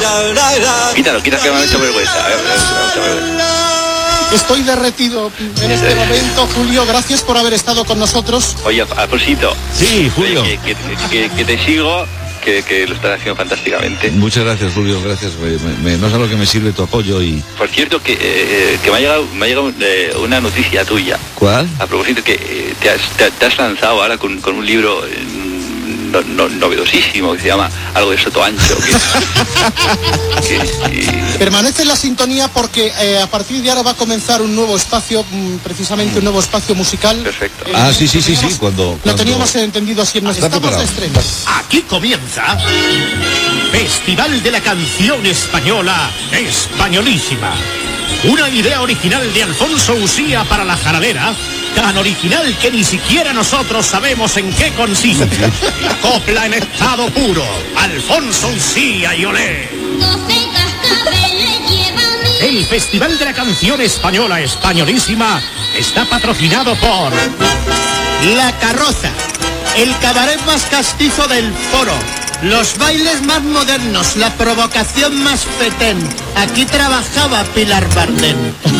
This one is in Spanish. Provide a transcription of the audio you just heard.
Quítalo, que me ha hecho vergüenza. Estoy derretido en este momento, Julio. Gracias por haber estado con nosotros. Oye, Alfonsito. Sí, Julio. Que te sigo, que lo estás haciendo fantásticamente. Muchas gracias, Julio, gracias. No sé a lo que me sirve tu apoyo y... Por cierto, que me ha llegado una noticia tuya. ¿Cuál? A propósito, que te has lanzado ahora con un libro novedosísimo que se llama algo de Soto Ancho. Permanece en la sintonía porque a partir de ahora va a comenzar un nuevo espacio, precisamente un nuevo espacio musical. Perfecto. Sí, cuando... Lo teníamos entendido así en nuestro estamos de estreno. Aquí comienza Festival de la Canción Española Españolísima. Una idea original de Alfonso Usía para la jaradera, tan original que ni siquiera nosotros sabemos en qué consiste. La copla en estado puro, Alfonso Usía y Olé. El Festival de la Canción Española Españolísima está patrocinado por La Carroza, el cabaret más castizo del foro, los bailes más modernos, la provocación más fetén. Aquí trabajaba Pilar Bardén.